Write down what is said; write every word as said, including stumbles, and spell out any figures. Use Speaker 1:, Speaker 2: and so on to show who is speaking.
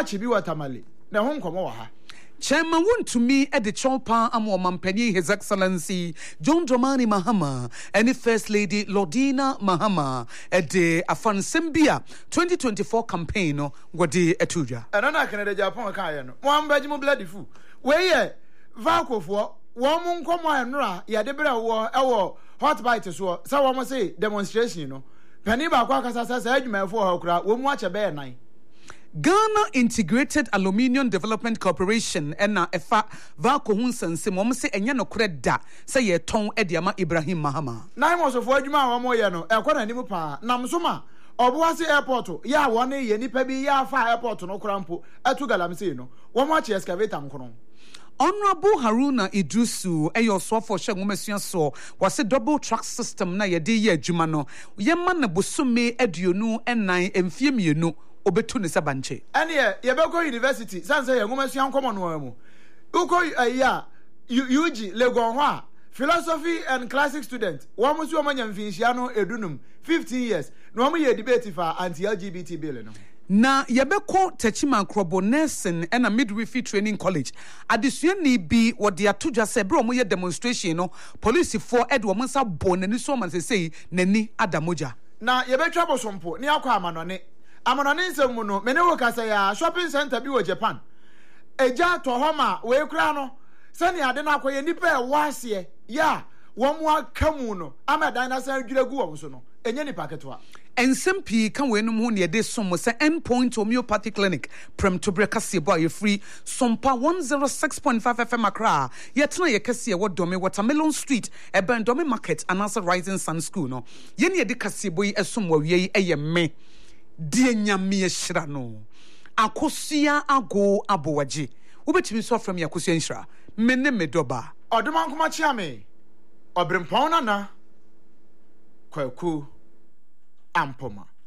Speaker 1: watch bi watamale na ho nkomo wa ha
Speaker 2: Chairman Wontumi at the Chopa Amo Mampeni, His Excellency John Dramani Mahama, and the First Lady Lordina Mahama at the Afan Sembia twenty twenty-four campaign, Wadi Etuja.
Speaker 1: And I can the Japan Kayan. One bedroom bloody fool. Where ye, Valko for one moon come and ra, ya debra war, our hot bite as well. So I must say demonstration, you know. Peniba Quackas said, you may for her crowd, won't watch a bear night.
Speaker 2: Ghana Integrated Aluminium Development Corporation ena efa Valko Hunsense mom se enya no kreda se ye ton ediama Ibrahim Mahama.
Speaker 1: Nine months of adwuma wa mo ye no e kwa na nimu pa nam so ma Obuasi airport ya wone ye nipa bi ya fa airport no krampo atu galamse no wo mo achi excavator nkono.
Speaker 2: Honorable Haruna Idrusu eyo so for hwengomesua so wase double track system na ye de ye adwuma no ye ma na bosome aduonu enan emfie mienu obetu ne sabanche
Speaker 1: ene ye be go university sanse ye ngomesua nkomo no mu uko ya U G Legon ho a philosophy and classic student wo mo so manya mfinhia no edunum fifteen years no mo ye debate for anti L G B T bill no
Speaker 2: na yebeko Techima Krobo Nursing and a midwifery training college adisuani bi wode atoja se bro mo ye demonstration no police for edwo mo sa bon ni so man se sei nani adamoja
Speaker 1: na yebetwa bosompo ni akwa amanone amanone nsem no mene wo kasa ya shopping center bi wo Japan eja to homa we kura no sani ade na akoye nipa e wase ya wo mo akamu no amadan na san dwiregu wo so no enye nipa ketwa
Speaker 2: ensem pii kan we no ho ne de som se endpoint homeopathic clinic prem to break kase boy you free sompa one oh six point five F M Accra yetna ye kase wo dome Watermelon Street e ben dome market anasa Rising Sun School no ye ne de kase boy esom wa wie eye me die nyame ehira no akosia ago abowaje wobetimi so from yakosia nhira me ne medoba
Speaker 1: odoma nkoma chia me obrempon na na kwaku ampoma